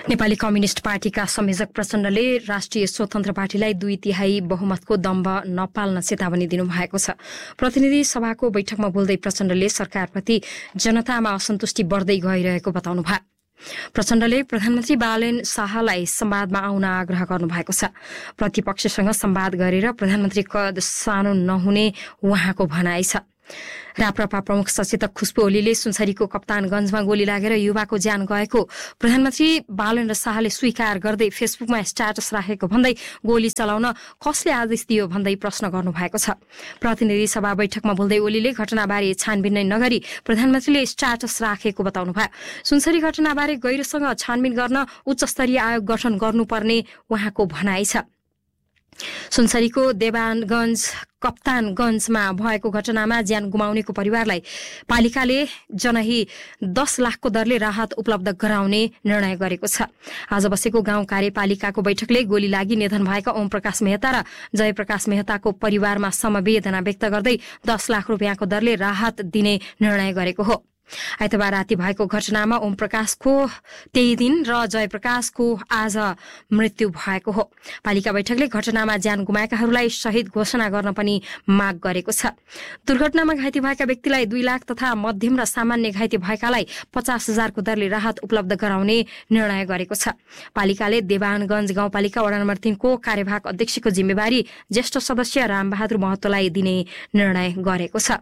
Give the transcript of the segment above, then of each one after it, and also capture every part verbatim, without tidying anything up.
Nepali communist पार्टीका संयोजक प्रचण्डले राष्ट्रिय स्वतन्त्र पार्टीलाई दुई तिहाई बहुमतको दम्भ नपाल्न चेतावनी दिनुभएको छ। प्रतिनिधि सभाको बैठकमा बोल्दै प्रचण्डले सरकारप्रति जनतामा असन्तुष्टि बढ्दै गइरहेको बताउनुभयो। प्रचण्डले प्रधानमन्त्री बालेन शाहलाई संवादमा आउन आग्रह गर्नुभएको छ। प्रतिपक्षसँग संवाद गरेर प्रधानमन्त्री पद सानो नहुने उहाँको भनाइ छ। राप्रपा प्रमुख सचेतक खुशबु ओलीले सुनसरीको कप्तानगञ्जमा गोली लागेर युवाको ज्यान गएको प्रधानमन्त्री बालेन्द्र शाहले स्वीकार गर्दै फेसबुकमा स्ट्याटस राखेको भन्दै गोली चलाउन कसले आदेश दियो भन्दै प्रश्न गर्नुभएको छ। प्रतिनिधि सभा बैठकमा बोल्दै ओलीले घटनाबारे छानबिन नै नगरी प्रधानमन्त्रीले स्ट्याटस राखेको बताउनुभयो। सुनसरी घटनाबारे गैरसँग छानबिन गर्न उच्चस्तरीय आयोग गठन गर्नुपर्ने उहाँको भनाइ छ। सुनसरीको देवानगञ्ज कप्तानगञ्जमा भएको घटनामा ज्यान गुमाउनेको परिवारलाई पालिकाले जनही दस लाखको दरले राहत उपलब्ध गराउने निर्णय गरेको छ। आज बसेको गाउँ कार्यपालिकाको बैठकले गोली लागि निधन भएका ओम प्रकाश मेहता र जयप्रकाश मेहताको परिवारमा समवेदना व्यक्त गर्दै दस लाख रुपियाँको दरले राहत दिने निर्णय गरेको हो। आइतबार राति भएको घटनामा ओम प्रकाशको त्यही दिन र जयप्रकाशको आज मृत्यु भएको हो। पालिका बैठकले घटनामा ज्यान गुमाएकाहरूलाई शहीद घोषणा गर्न पनि माग गरेको छ। दुर्घटनामा घाइते भएका व्यक्तिलाई दुई लाख तथा मध्यम र सामान्य घाइते भएकालाई पचास हजारको दरले राहत उपलब्ध गराउने निर्णय गरेको छ। पालिकाले देवानगञ्ज गाउँपालिका वडा नम्बर तीनको कार्यवाहक अध्यक्षको जिम्मेवारी ज्येष्ठ सदस्य रामबहादुर महतोलाई दिने निर्णय गरेको छ।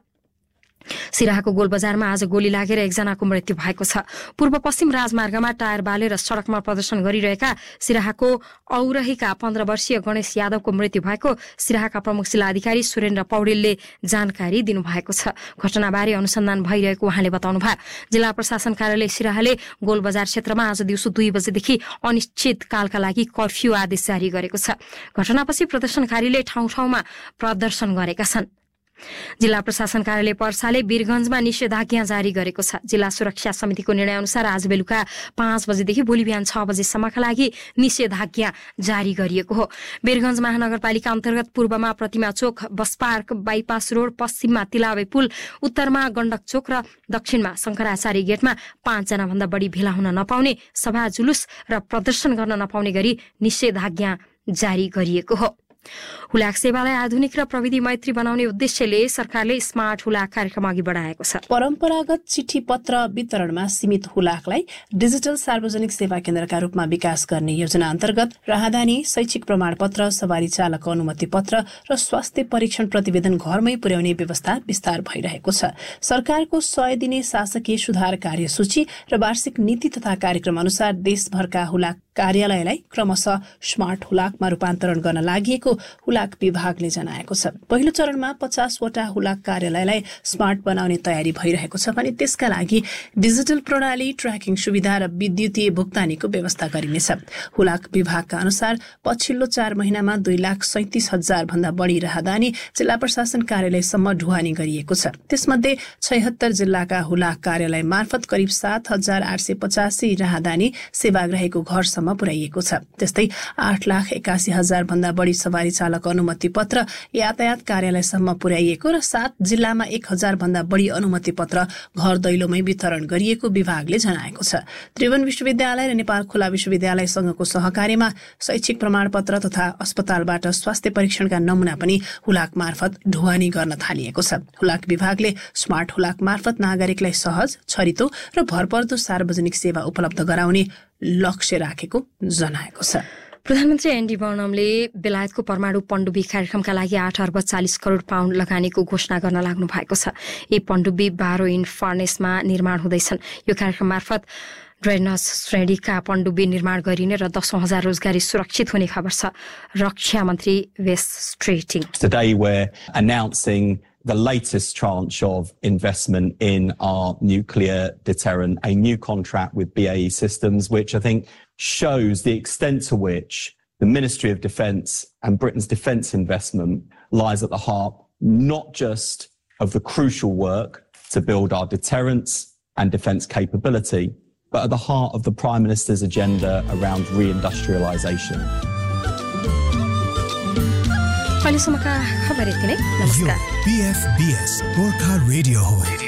सिराहाको गोलबजारमा आज गोली लागेर एकजनाको मृत्यु भएको छ। पूर्व पश्चिम राजमार्गमा टायर बालेर सड़कमा प्रदर्शन गरिरहेका सिराहाको औरहीका पन्ध्र वर्षीय गणेश यादवको मृत्यु भएको सिराहाका प्रमुख जिल्ला अधिकारी सुरेन्द्र पौडेलले जानकारी दिनुभएको छ। घटनाबारे अनुसन्धान भइरहेको उहाँले बताउनुभयो। जिल्ला प्रशासन कार्यालय सिराहाले गोलबजार क्षेत्रमा आज दिउँसो दुई बजेदेखि अनिश्चितकालका लागि कर्फ्यू आदेश जारी गरेको छ। घटनापछि प्रदर्शनकारीले ठाउँ ठाउँमा प्रदर्शन गरेका छन्। जिल्ला प्रशासन कार्यालय पर्साले वीरगञ्जमा निषेधाज्ञा जारी गरेको छ। जिल्ला सुरक्षा समितिको निर्णय अनुसार आज बेलुका पाँच बजेदेखि भोलि बिहान छ बजेसम्मका लागि निषेधाज्ञा जारी गरिएको हो। वीरगञ्ज महानगरपालिका अन्तर्गत पूर्वमा प्रतिमा चोक, बस पार्क, बाइपास रोड, पश्चिममा तिलावे पुल, उत्तरमा गण्डक चोक र दक्षिणमा शंकराचार्य गेटमा पाँचजना भन्दा बढी भेला हुन नपाउने, सभा जुलुस र प्रदर्शन गर्न नपाउने गरी निषेधाज्ञा जारी गरिएको हो। हुलाक सेवालाई आधुनिक र प्रविधि मैत्री बनाउने उद्देश्यले सरकारले स्मार्ट हुलाक कार्यक्रम अघि बढाएको छ। परम्परागत चिठी पत्र वितरणमा सीमित हुलाकलाई डिजिटल सार्वजनिक सेवा केन्द्रका रूपमा विकास गर्ने योजना अन्तर्गत राहदानी, शैक्षिक प्रमाणपत्र, सवारी चालक अनुमति पत्र र स्वास्थ्य परीक्षण प्रतिवेदन घरमै पुर्याउने व्यवस्था विस्तार भइरहेको छ। सरकारको सय दिने शासकीय सुधार कार्यसूची र वार्षिक नीति तथा कार्यक्रम अनुसार देशभरका हुलाक कार्यालयलाई क्रमशः स्मार्ट हुलाकमा रूपान्तरण गर्न लागि हुलाक विभागले जनाएको छ। पहिलो चरणमा पचासवटा हुलाक कार्यालयलाई स्मार्ट बनाउने तयारी भइरहेको छ भने त्यसका लागि डिजिटल प्रणाली, ट्र्याकिङ सुविधा र विद्युतीय भुक्तानीको व्यवस्था गरिनेछ। हुलाक विभागका अनुसार पछिल्लो चार महिनामा दुई लाख सैतिस हजार भन्दा बढी राहदानी जिल्ला प्रशासन कार्यालयसम्म ढुवानी गरिएको छ। त्यसमध्ये छयहत्तर जिल्लाका हुलाक कार्यालय मार्फत करिब सात हजार आठ सय पचासी राहदानी सेवाग्राहीको घरसम्म पुर्याइएको छ। त्यस्तै आठ लाख एकासी हजार भन्दा बढी सवारी चालक अनुमति पत्र यातायात कार्यालयसम्म पुर्याइएको र सात जिल्लामा एक हजार भन्दा बढी अनुमति पत्र घर दैलोमै वितरण गरिएको विभागले जनाएको छ। त्रिभुवन विश्वविद्यालय र नेपाल खुला विश्वविद्यालयसँगको सहकार्यमा शैक्षिक प्रमाणपत्र तथा अस्पतालबाट स्वास्थ्य परीक्षणका नमुना पनि हुलाक मार्फत ढुवानी गर्न थालिएको छ। हुलाक विभागले स्मार्ट हुलाक मार्फत नागरिकलाई सहज, छरितो र भरपर्दो सार्वजनिक सेवा उपलब्ध गराउने लक्ष्य राखेको जनाएको छ। प्रधानमन्त्री एनडी बर्नमले बेलायतको परमाणु पण्डुबी कार्यक्रमका लागि आठ अर्ब चालिस करोड़ पाउण्ड लगानीको घोषणा गर्न लाग्नु भएको छ। यी पण्डुबी बाह्र इन फर्नेसमा निर्माण हुँदैछन्। यो कार्यक्रम मार्फत ड्रेनस श्रेणीका पण्डुबी निर्माण गरिने र दसौं हजार रोजगारी सुरक्षित हुने खबर छ। रक्षा मन्त्री West स्ट्रेटिङ Today we're announcing the latest tranche of investment in our nuclear deterrent, a new contract with B A E Systems, which I think shows the extent to which the Ministry of Defence and Britain's defence investment lies at the heart not just of the crucial work to build our deterrence and defence capability, but at the heart of the Prime Minister's agenda around reindustrialisation. अहिलेसम्मका खबर यति नै। नमस्कार। P F B S Gorkha radio हो।